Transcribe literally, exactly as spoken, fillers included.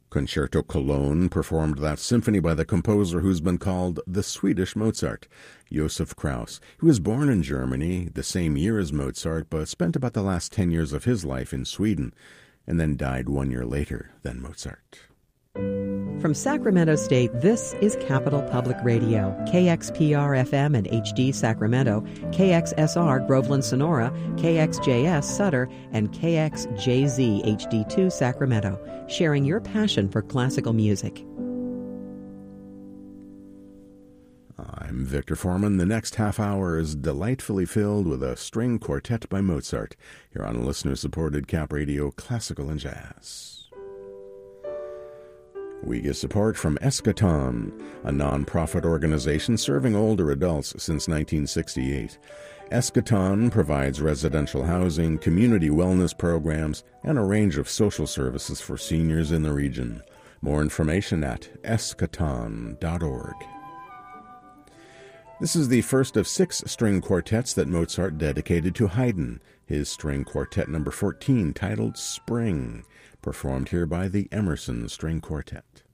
Concerto Cologne performed that symphony by the composer who's been called the Swedish Mozart, Josef Krauss. He was born in Germany the same year as Mozart, but spent about the last ten years of his life in Sweden, and then died one year later than Mozart. From Sacramento State, this is Capital Public Radio, K X P R F M and H D Sacramento, K X S R Groveland Sonora, K X J S Sutter, and K X J Z H D two Sacramento, sharing your passion for classical music. I'm Victor Foreman. The next half hour is delightfully filled with a string quartet by Mozart, here on listener-supported Cap Radio Classical and Jazz. We get support from Eschaton, a non-profit organization serving older adults since nineteen sixty-eight. Eschaton provides residential housing, community wellness programs, and a range of social services for seniors in the region. More information at eschaton dot org. This is the first of six string quartets that Mozart dedicated to Haydn, his string quartet number fourteen, titled Spring, performed here by the Emerson String Quartet.